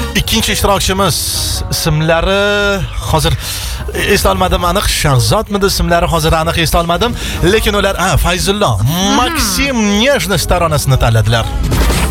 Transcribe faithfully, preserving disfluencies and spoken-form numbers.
ikkinchi ishtirokchimiz ismlari hozir eslolmadim aniq. Shahzodmidi ismlari hozir aniq eslolmadim, lekin ular ha Fayzullo Maksim Nejniy taronasini tanladilar.